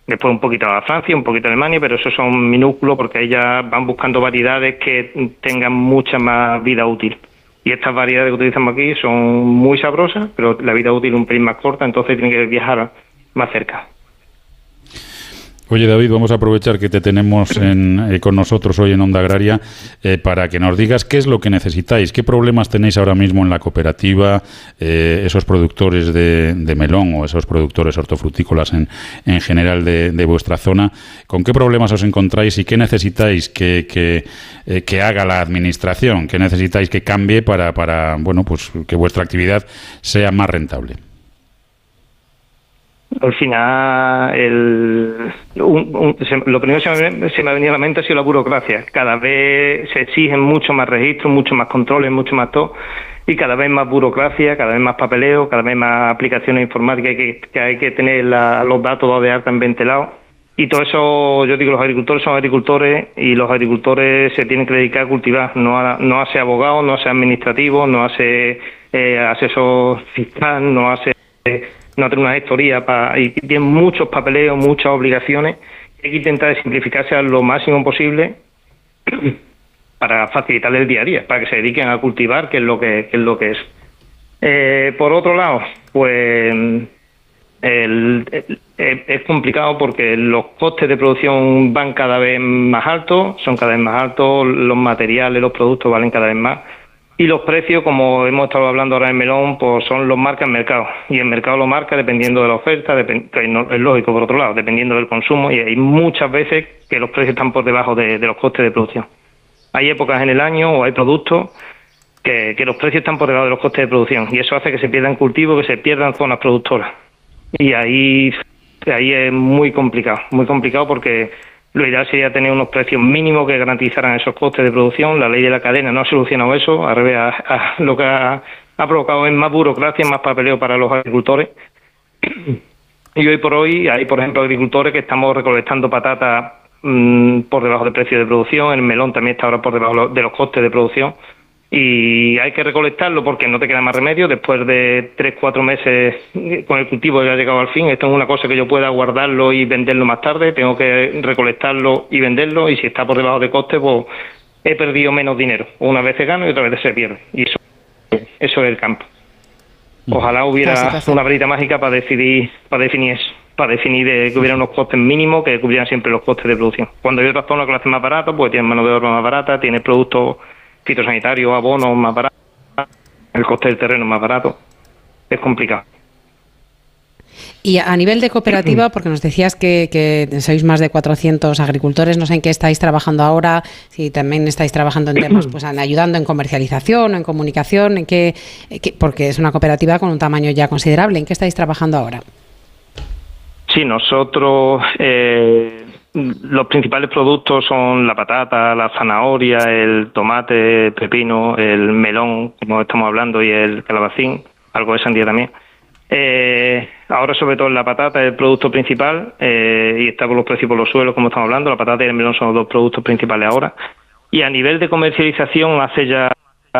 Después un poquito a Francia, un poquito a Alemania, pero esos son minúsculos porque ellas van buscando variedades que tengan mucha más vida útil. Y estas variedades que utilizamos aquí son muy sabrosas, pero la vida útil es un pelín más corta, entonces tienen que viajar más cerca. Oye, David, vamos a aprovechar que te tenemos con nosotros hoy en Onda Agraria para que nos digas qué es lo que necesitáis, qué problemas tenéis ahora mismo en la cooperativa, esos productores de melón o esos productores hortofrutícolas en general de vuestra zona, con qué problemas os encontráis y qué necesitáis que haga la administración, qué necesitáis que cambie para bueno, pues que vuestra actividad sea más rentable. Al final, lo primero que se me ha venido a la mente ha sido la burocracia. Cada vez se exigen mucho más registros, mucho más controles, mucho más todo, y cada vez más burocracia, cada vez más papeleo, cada vez más aplicaciones informáticas que hay que tener los datos de alta en ventilados. Y todo eso, yo digo, los agricultores son agricultores y los agricultores se tienen que dedicar a cultivar, no a ser abogados, no a ser administrativos, no a ser asesor fiscal, no a tener una gestoría, y tienen muchos papeleos, muchas obligaciones. Hay que intentar simplificarse lo máximo posible para facilitar el día a día, para que se dediquen a cultivar, que es lo que es. Por otro lado, pues es complicado porque los costes de producción van cada vez más altos, los materiales, los productos valen cada vez más. Y los precios, como hemos estado hablando ahora en melón, pues son los marca el mercado. Y el mercado lo marca dependiendo de la oferta, que no, es lógico por otro lado, dependiendo del consumo. Y hay muchas veces que los precios están por debajo de los costes de producción. Hay épocas en el año o hay productos que los precios están por debajo de los costes de producción. Y eso hace que se pierdan cultivos, que se pierdan zonas productoras. Y ahí es muy complicado porque lo ideal sería tener unos precios mínimos que garantizaran esos costes de producción. La ley de la cadena no ha solucionado eso, al revés, lo que ha provocado es más burocracia, más papeleo para los agricultores. Y hoy por hoy hay, por ejemplo, agricultores que estamos recolectando patatas por debajo del precio de producción, el melón también está ahora por debajo de los costes de producción. Y hay que recolectarlo porque no te queda más remedio. Después de 3-4 meses con el cultivo ya ha llegado al fin. Esto es una cosa que yo pueda guardarlo y venderlo más tarde. Tengo que recolectarlo y venderlo, y si está por debajo de coste, pues he perdido menos dinero. Una vez se gana y otra vez se pierde. Y eso es el campo. Ojalá hubiera una varita mágica para definir eso, que hubiera unos costes mínimos que cubrieran siempre los costes de producción. Cuando hay otras zonas que lo hacen más barato, pues tienen mano de obra más barata, tienen productos fitosanitarios, abonos más baratos, el coste del terreno más barato. Es complicado. Y a nivel de cooperativa, porque nos decías que sois más de 400 agricultores, no sé en qué estáis trabajando ahora, si también estáis trabajando en temas, pues ayudando en comercialización, en comunicación, porque es una cooperativa con un tamaño ya considerable. ¿En qué estáis trabajando ahora? Sí, nosotros los principales productos son la patata, la zanahoria, el tomate, el pepino, el melón, como estamos hablando, y el calabacín, algo de sandía también. Ahora sobre todo la patata es el producto principal, y está por los precios por los suelos, como estamos hablando. La patata y el melón son los dos productos principales ahora. Y a nivel de comercialización, hace ya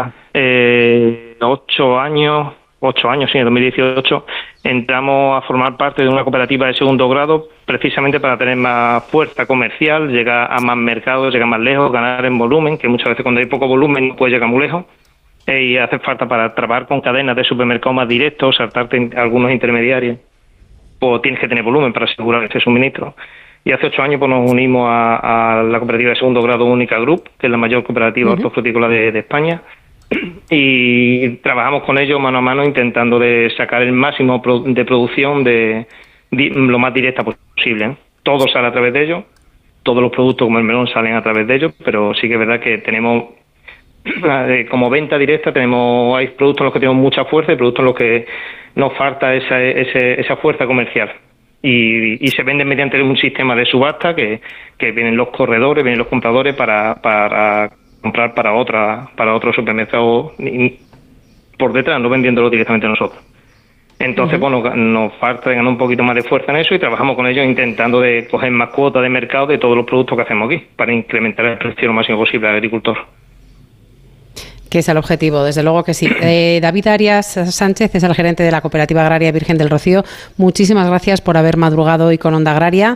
8 años, sí, en 2018, entramos a formar parte de una cooperativa de segundo grado, precisamente para tener más fuerza comercial, llegar a más mercados, llegar más lejos, ganar en volumen, que muchas veces cuando hay poco volumen no puedes llegar muy lejos, y hace falta para trabajar con cadenas de supermercados más directos, saltarte algunos intermediarios, pues tienes que tener volumen para asegurar ese suministro. Y hace 8 años pues nos unimos a la cooperativa de segundo grado Única Group, que es la mayor cooperativa hortofrutícola de España, y trabajamos con ellos mano a mano intentando de sacar el máximo de producción lo más directa posible, ¿eh? Todo sale a través de ellos, todos los productos como el melón salen a través de ellos, pero sí que es verdad que tenemos como venta directa, hay productos en los que tenemos mucha fuerza y productos en los que nos falta esa fuerza comercial. Y se venden mediante un sistema de subasta que vienen los corredores, vienen los compradores para comprar para otro supermercado por detrás, no vendiéndolo directamente a nosotros. Entonces, bueno, nos falta ganar un poquito más de fuerza en eso y trabajamos con ellos intentando de coger más cuota de mercado de todos los productos que hacemos aquí para incrementar el precio lo máximo posible al agricultor. Que es el objetivo, desde luego que sí. David Arias Sánchez es el gerente de la Cooperativa Agraria Virgen del Rocío. Muchísimas gracias por haber madrugado hoy con Onda Agraria